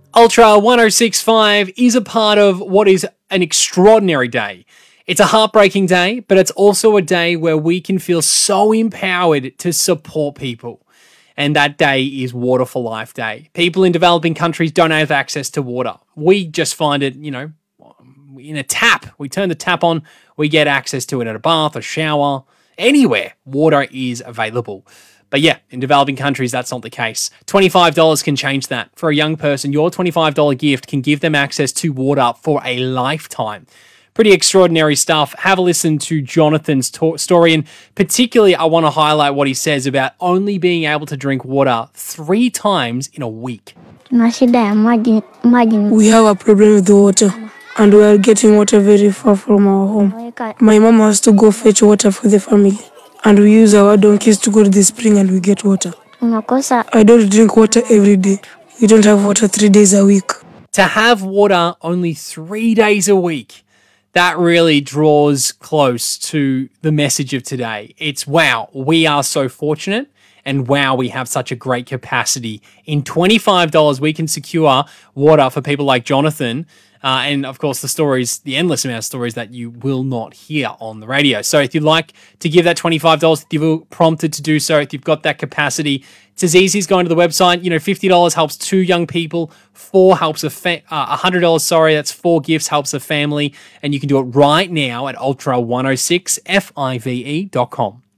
Ultra 1065 is a part of what is an extraordinary day. It's a heartbreaking day, but it's also a day where we can feel so empowered to support people. And that day is Water for Life Day. People in developing countries don't have access to water. We just find it, in a tap. We turn the tap on, we get access to it at a bath, a shower, anywhere. Water is available. But yeah, in developing countries, that's not the case. $25 can change that. For a young person, your $25 gift can give them access to water for a lifetime. Pretty extraordinary stuff. Have a listen to Jonathan's story, and particularly I want to highlight what he says about only being able to drink water 3 times in a week. We have a problem with the water, and we are getting water very far from our home. My mom has to go fetch water for the family, and we use our donkeys to go to the spring and we get water. I don't drink water every day. We don't have water 3 days a week. To have water only 3 days a week, that really draws close to the message of today. It's wow, we are so fortunate, and wow, we have such a great capacity. In $25, we can secure water for people like Jonathan. And of course, the endless amount of stories that you will not hear on the radio. So if you'd like to give that $25, if you feel prompted to do so, if you've got that capacity, it's as easy as going to the website. $50 helps 2 young people, $100, that's 4 gifts, helps a family. And you can do it right now at ultra106five.com.